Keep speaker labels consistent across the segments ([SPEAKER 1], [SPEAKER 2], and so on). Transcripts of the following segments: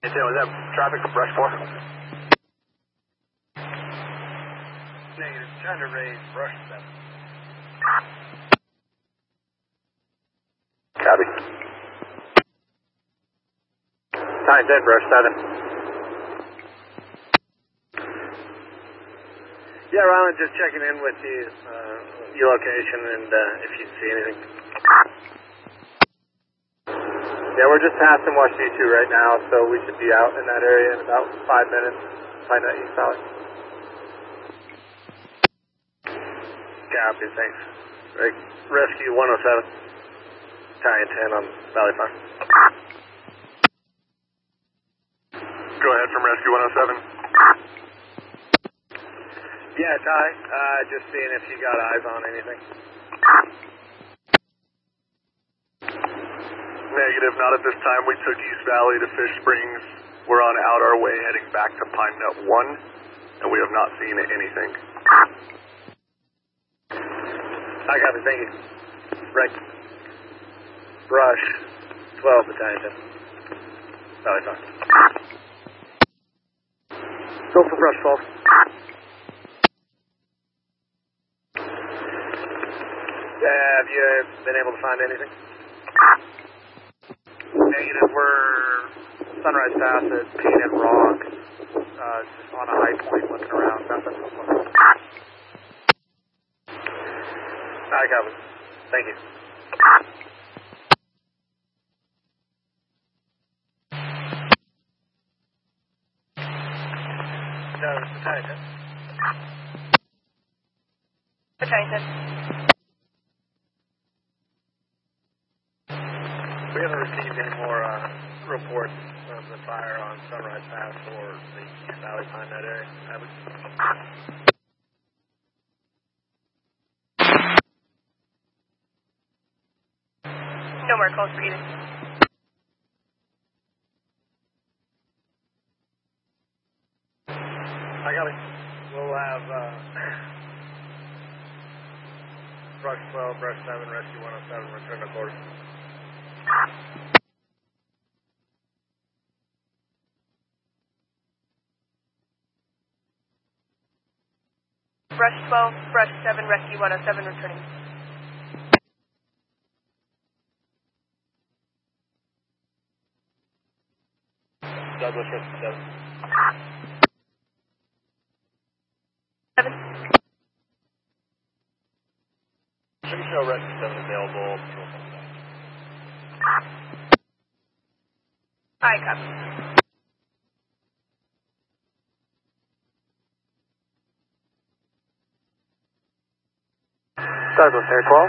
[SPEAKER 1] Was that traffic for brush 4?
[SPEAKER 2] Negative. Trying to raise brush 7.
[SPEAKER 1] Copy. Time 10, brush 7.
[SPEAKER 2] Yeah, Ryland, just checking in with you, your location and if you see anything.
[SPEAKER 1] Yeah, we're just passing Washington 2 right now, so we should be out in that area in about 5 minutes. Find that East Valley.
[SPEAKER 2] Copy, thanks. Rescue 107. Italian 10 on Valley Farm.
[SPEAKER 1] Go ahead from Rescue 107.
[SPEAKER 2] Yeah, Ty, just seeing if you got eyes on anything.
[SPEAKER 1] Negative, not at this time. We took East Valley to Fish Springs. We're on out our way heading back to Pine Nut 1, and we have not seen anything.
[SPEAKER 2] I got it, thank you. Right. Brush 12, Italian 10. Valley Farm. Go for brush 12. Have you been able to find anything?
[SPEAKER 1] Negative, we're Sunrise Pass at Painted Rock, just on a high point looking around. Nothing.
[SPEAKER 2] I got it. Thank you. No, it's Italian 10.
[SPEAKER 3] Italian 10.
[SPEAKER 2] We haven't received any more reports of the fire on Sunrise Pass or the East Valley Pine Nut area, have we?
[SPEAKER 3] No more calls for either.
[SPEAKER 2] I got it. We'll have Brush 12, Brush 7, Rescue 107, return to course.
[SPEAKER 3] Brush 12, Brush 7, Rescue 107 returning.
[SPEAKER 2] Douglas, Rescue 7.
[SPEAKER 3] 7.
[SPEAKER 2] Should show Rescue 7 available.
[SPEAKER 3] I copy.
[SPEAKER 1] Douglas, Air 12.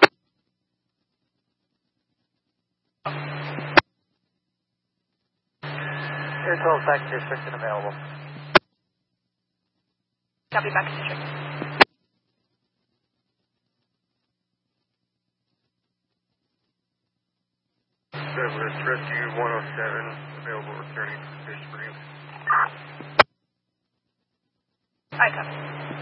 [SPEAKER 1] Air 12, back to district and available.
[SPEAKER 3] Copy back to district.
[SPEAKER 2] Douglas, Rescue 107, available returning to Fish Springs.
[SPEAKER 3] I copy.